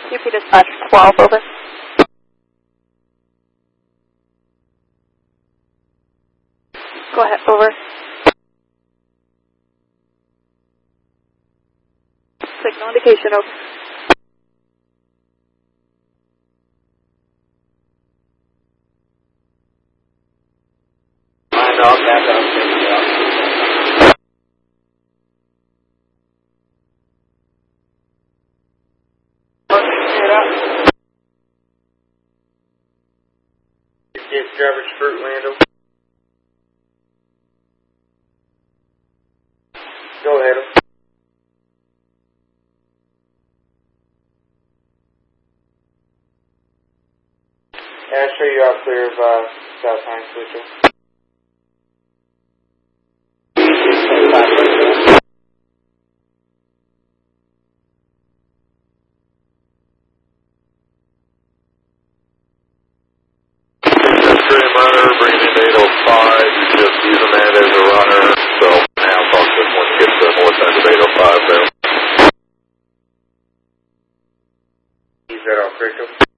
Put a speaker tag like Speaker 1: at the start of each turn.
Speaker 1: UP dispatch 12, over. Go ahead, over. Signal indication, over.
Speaker 2: Mind off, back up, Get Traverse Fruitland. Go ahead. Ashley, you're all clear of South Hines, Switcher.
Speaker 3: Runner, bringing in 805, just using that as a runner, so now talk to him when you get to the north end of 805 there.
Speaker 2: Is that all correct?